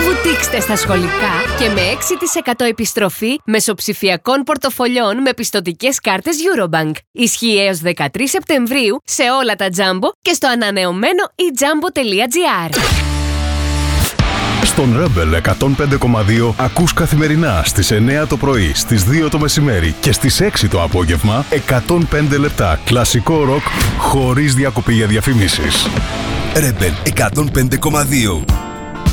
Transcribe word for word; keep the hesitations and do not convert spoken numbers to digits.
Βουτήξτε στα σχολικά και με έξι τοις εκατό επιστροφή μεσοψηφιακών πορτοφολιών με πιστωτικές κάρτες Eurobank. Ισχύει έως δεκατρείς Σεπτεμβρίου σε όλα τα Jumbo και στο ανανεωμένο e jumbo τελεία gr. Στον Rebel εκατόν πέντε κόμμα δύο ακούς καθημερινά στις εννιά το πρωί, στις δύο το μεσημέρι και στις έξι το απόγευμα εκατόν πέντε λεπτά κλασικό ροκ χωρίς διακοπή για διαφημίσεις. Rebel εκατόν πέντε κόμμα δύο.